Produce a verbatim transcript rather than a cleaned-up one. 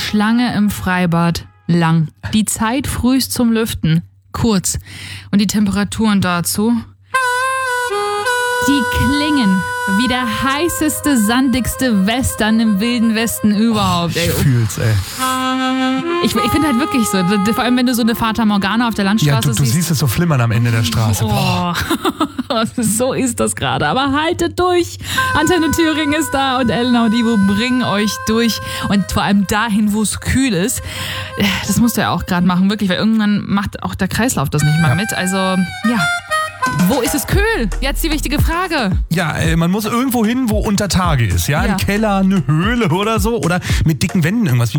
Schlange im Freibad lang. Die Zeit frühst zum Lüften kurz. Und die Temperaturen dazu? Die klingen wie der heißeste, sandigste Western im Wilden Westen überhaupt. Ich fühl's, ey. Ich, ich finde halt wirklich so, vor allem wenn du so eine Fata Morgana auf der Landstraße ja, du, du siehst. siehst es so flimmern am Ende der Straße. Boah. Oh, so ist das gerade. Aber haltet durch. Antenne Thüringen ist da und Elena und Ivo bringen euch durch. Und vor allem dahin, wo es kühl ist. Das musst du ja auch gerade machen, wirklich, weil irgendwann macht auch der Kreislauf das nicht mal ja. mit. Also, ja. Wo ist es kühl? Jetzt die wichtige Frage. Ja, äh, man muss irgendwo hin, wo unter Tage ist. Ja, Ja. ein Keller, eine Höhle oder so. Oder mit dicken Wänden irgendwas.